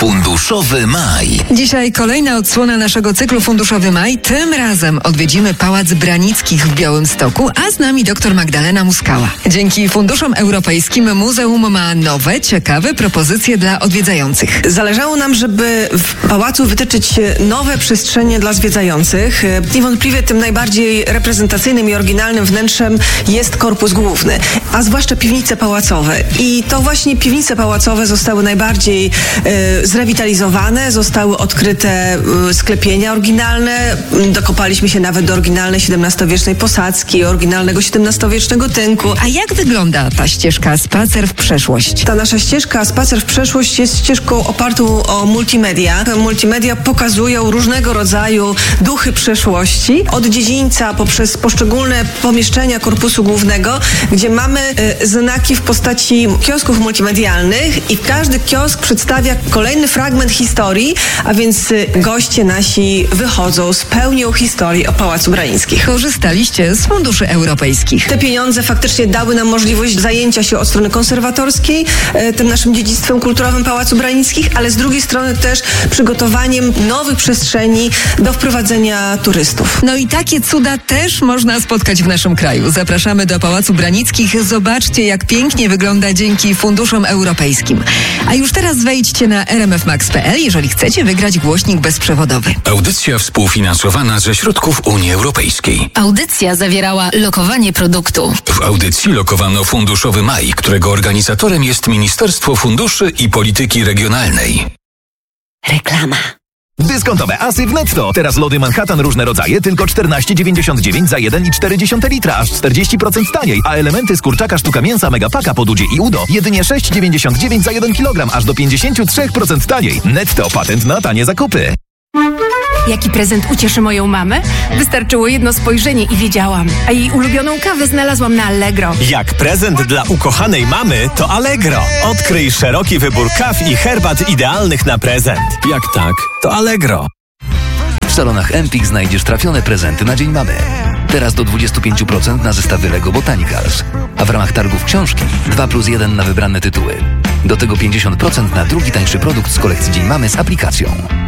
Funduszowy Maj. Dzisiaj kolejna odsłona naszego cyklu Funduszowy Maj. Tym razem odwiedzimy Pałac Branickich w Białymstoku, a z nami dr Magdalena Muskała. Dzięki funduszom europejskim muzeum ma nowe, ciekawe propozycje dla odwiedzających. Zależało nam, żeby w pałacu wytyczyć nowe przestrzenie dla zwiedzających. Niewątpliwie tym najbardziej reprezentacyjnym i oryginalnym wnętrzem jest korpus główny, a zwłaszcza piwnice pałacowe. I to właśnie piwnice pałacowe zostały najbardziej zrewitalizowane, zostały odkryte sklepienia oryginalne, dokopaliśmy się nawet do oryginalnej XVII-wiecznej posadzki, oryginalnego XVII-wiecznego tynku. A jak wygląda ta ścieżka Spacer w przeszłość? Ta nasza ścieżka Spacer w przeszłość jest ścieżką opartą o multimedia. Multimedia pokazują różnego rodzaju duchy przeszłości, od dziedzińca poprzez poszczególne pomieszczenia korpusu głównego, gdzie mamy znaki w postaci kiosków multimedialnych i każdy kiosk przedstawia kolejny fragment historii, a więc goście nasi wychodzą z pełnią historii o Pałacu Branickich. Korzystaliście z funduszy europejskich. Te pieniądze faktycznie dały nam możliwość zajęcia się od strony konserwatorskiej tym naszym dziedzictwem kulturowym Pałacu Branickich, ale z drugiej strony też przygotowaniem nowych przestrzeni do wprowadzenia turystów. No i takie cuda też można spotkać w naszym kraju. Zapraszamy do Pałacu Branickich. Zobaczcie, jak pięknie wygląda dzięki funduszom europejskim. A już teraz wejdźcie na rmfmax.pl, jeżeli chcecie wygrać głośnik bezprzewodowy. Audycja współfinansowana ze środków Unii Europejskiej. Audycja zawierała lokowanie produktu. W audycji lokowano Funduszowy Maj, którego organizatorem jest Ministerstwo Funduszy i Polityki Regionalnej. Reklama. Dyskontowe asy w Netto. Teraz lody Manhattan różne rodzaje tylko 14,99 za 1,4 litra, aż 40% taniej. A elementy z kurczaka sztuka mięsa Megapaka po Dudzie i Udo jedynie 6,99 za 1 kg, aż do 53% taniej. Netto, patent na tanie zakupy. Jaki prezent ucieszy moją mamę? Wystarczyło jedno spojrzenie i wiedziałam. A jej ulubioną kawę znalazłam na Allegro. Jak prezent dla ukochanej mamy, to Allegro. Odkryj szeroki wybór kaw i herbat idealnych na prezent. Jak tak, to Allegro. W salonach Empik znajdziesz trafione prezenty na Dzień Mamy. Teraz do 25% na zestawy Lego Botanicals. A w ramach targów książki 2+1 na wybrane tytuły. Do tego 50% na drugi tańszy produkt z kolekcji Dzień Mamy z aplikacją.